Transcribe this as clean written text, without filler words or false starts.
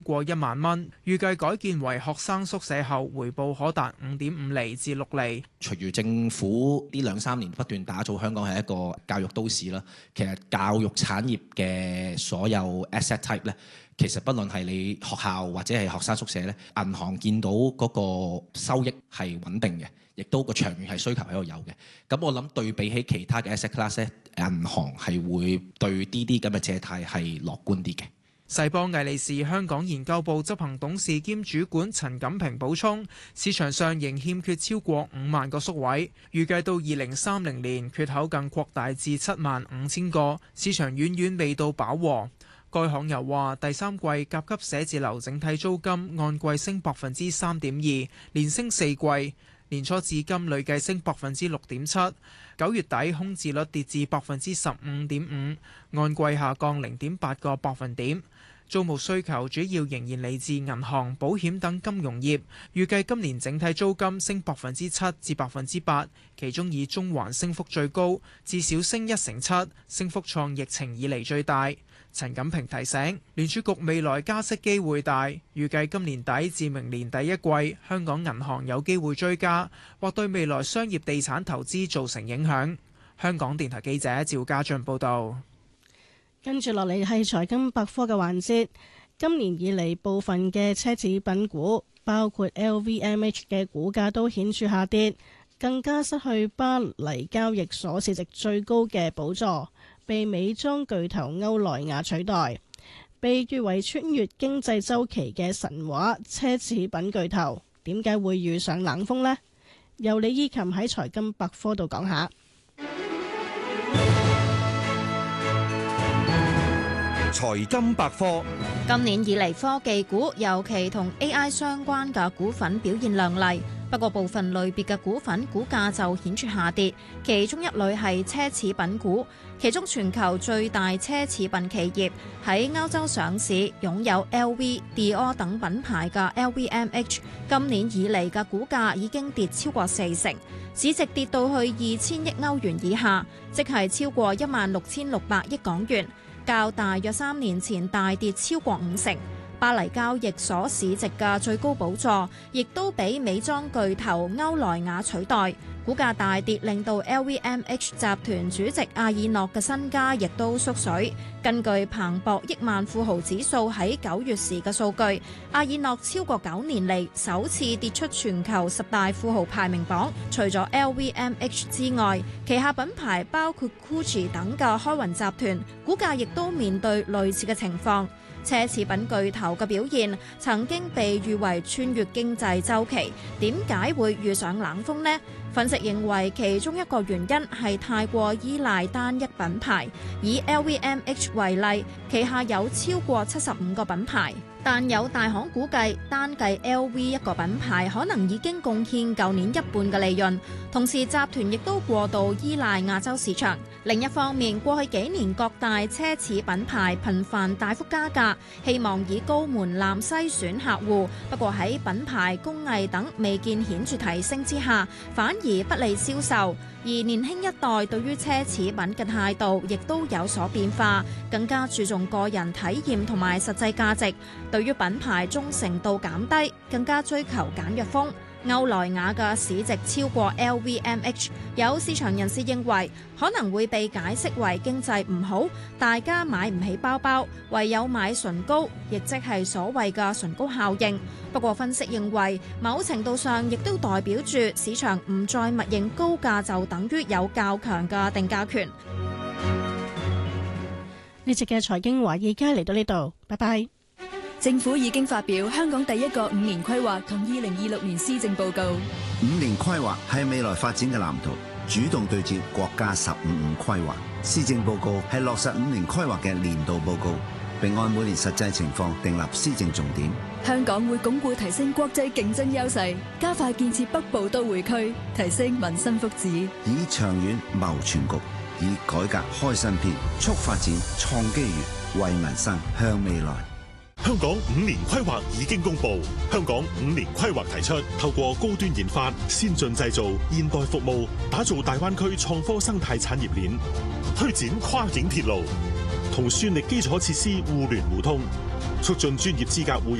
過1萬蚊，預計改建為學生宿舍後，回報可達5.5厘至6厘。 隨住政府呢2-3年不斷打造香港係一個教育都市啦，其實教育產業嘅所有 asset type 咧，其實不論係你學校或者係學生宿舍咧，銀行見到嗰個收益係穩定嘅，亦都個長遠係需求喺度有嘅。咁我諗對比起其他嘅 asset class 咧，銀行係會對呢啲咁嘅借貸係樂觀啲嘅。 世邦魏利士香港研究部執行董事兼主管陳錦平補充，市場上仍欠缺超過5萬個宿位，預計到2030年缺口更擴大至75000個，市場遠遠未到飽和。該行又話，第三季甲級寫字樓整體租金按季升3.2%，連升4季，年初至今累計升6.7%。9月底空置率跌至15.5%，按季下降0.8個百分點。租務需求主要仍然嚟自銀行、保險等金融業，預計今年整體租金升7%至8%，其中以中環升幅最高，至少升1成7，升幅創疫情以嚟最大。陳錦平提醒，聯儲局未來加息機會大，預計今年底至明年第一季，香港銀行有機會追加，或對未來商業地產投資造成影響。香港電台記者趙家俊報導。 跟住落嚟係財經百科嘅環節。今年以嚟，部分嘅奢侈品股，包括 LVMH 嘅股價都顯著下跌，更加失去巴黎交易所市值最高嘅寶座，被美妝巨頭歐萊雅取代。被譽為穿越經濟週期嘅神話奢侈品巨頭，點解會遇上冷風呢？由李依琴喺財經百科度講下。 財金百科。 今年以嚟，科技股尤其同 AI 相關嘅股份表現亮麗，不過部分類別嘅股份股價就顯著下跌。其中一類係奢侈品股，其中全球最大奢侈品企業喺歐洲上市，擁有 LV、Dior 等品牌嘅 LVMH， 今年以嚟嘅股價已經跌超過40%，市值跌到去2000億歐元以下，即係超過16600億港元。較大約3年前大跌超過50%，巴黎交易所市值嘅最高寶座，亦都俾美妝巨頭歐萊雅取代。股價大跌令到 LVMH 集團主席阿爾諾嘅身家亦都縮水。根據彭博億萬富豪指數喺9月時嘅數據，阿爾諾超過9年嚟首次跌出全球10大富豪排名榜。除咗 LVMH 之外，旗下品牌包括 Gucci 等嘅開雲集團股價亦都面對類似嘅情況。奢侈品巨頭嘅表現曾經被譽為穿越經濟週期，點解會遇上冷風呢？分析認為其中一個原因係太過依賴單一品牌。以 LVMH 為例，旗下有超過75個品牌，但有大行估計，單計 LV 一個品牌可能已經貢獻舊年一半嘅利潤。同時，集團亦都過度依賴亞洲市場。另一方面，過去幾年各大奢侈品牌頻繁大幅加價，希望以高門檻篩選客戶。不過喺品牌工藝等未見顯著提升之下，反而不利銷售。而年輕一代對於奢侈品嘅態度亦都有所變化，更加注重個人體驗同埋實際價值，對於品牌忠誠度減低，更加追求簡約風。歐萊雅嘅市值超過 LVMH， 有市場人士認為可能會被解釋為經濟唔好，大家買唔起包包，唯有買唇膏，亦即係所謂嘅唇膏效應。不過分析認為，某程度上亦都代表住市場唔再默認高價就等於有較強嘅定價權。 呢集嘅財經華爾街嚟到呢度，拜拜。 政府已經發表香港第一個5年規劃同2026年施政報告。 5年規劃係未來發展嘅藍圖，主動對接國家15五規劃。施政報告係落實5年規劃嘅年度報告，並按每年實際情況訂立施政重點。 香港會鞏固提升國際競爭優勢，加快建設北部都會區，提升民生福祉， 以長遠謀全局，以改革開新篇，促發展創機遇，為民生向未來。 香港5年規劃已經公布，香港5年規劃提出，透過高端研發、先進製造、現代服務，打造大灣區創科生態產業鏈，推展跨境鐵路， 同算力基礎設施互聯互通，促進專業資格互